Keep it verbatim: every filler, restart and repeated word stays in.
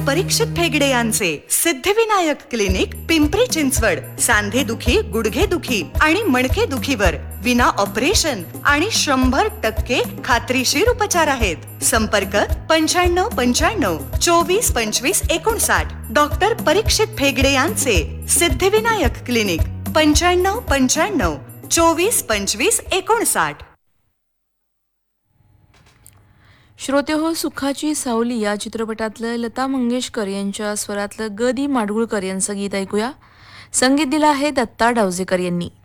परीक्षित फेगडे यांचे सिद्धिविनायक क्लिनिक पिंपरी चिंचवड सांधे दुखी, गुडघे दुखी आणि मणके दुखीवर विना ऑपरेशन आणि शंभर टक्के खात्रीशीर उपचार आहेत. संपर्क पंच्याण्णव पंच्याण्णव चोवीस पंचवीस एकोणसाठ. डॉक्टर परीक्षित फेगडे यांचे सिद्धिविनायक क्लिनिक पंच्याण्णव पंच्याण्णव चोवीस पंचवीस एकोणसाठ. श्रोते हो, सुखाची सावली या चित्रपटातलं लता मंगेशकर यांच्या स्वरातलं ग दी माडगुळकर यांचं गीत ऐकूया. संगीत दिलं आहे दत्ता डावजेकर यांनी.